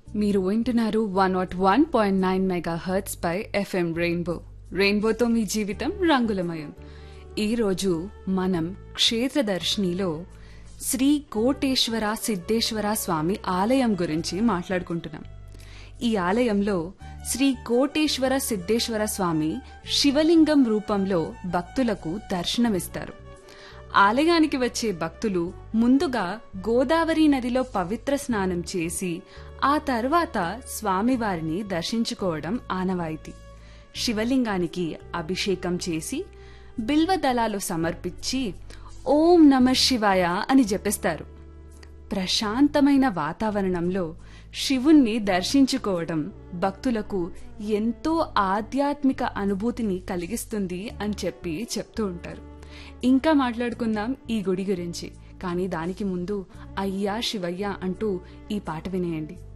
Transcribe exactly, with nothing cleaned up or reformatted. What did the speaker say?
మీరు వింటున్నారు one not one point nine mega hurts pi FM rainbow. రెయిన్బోతో మీ జీవితం రంగులమయం. ఈరోజు మనం క్షేత్ర దర్శినిలో శ్రీ కోటేశ్వర సిద్ధేశ్వర స్వామి ఆలయం గురించి మాట్లాడుకుంటున్నాం. ఈ ఆలయంలో శ్రీ కోటేశ్వర సిద్ధేశ్వర స్వామి శివలింగం రూపంలో భక్తులకు దర్శనమిస్తారు. ఆలయానికి వచ్చే భక్తులు ముందుగా గోదావరి నదిలో పవిత్ర స్నానం చేసి ఆ తర్వాత స్వామివారిని దర్శించుకోవడం ఆనవాయితీ. శివలింగానికి అభిషేకం చేసి బిల్వదళాలు సమర్పించి ఓం నమ శివాయ అని జపిస్తారు. ప్రశాంతమైన వాతావరణంలో శివుణ్ణి దర్శించుకోవడం భక్తులకు ఎంతో ఆధ్యాత్మిక అనుభూతిని కలిగిస్తుంది అని చెప్పి చెప్తూ ఉంటారు. ఇంకా మాట్లాడుకుందాం ఈ గుడి గురించి, కానీ దానికి ముందు అయ్యా శివయ్య అంటూ ఈ పాట వినేయండి.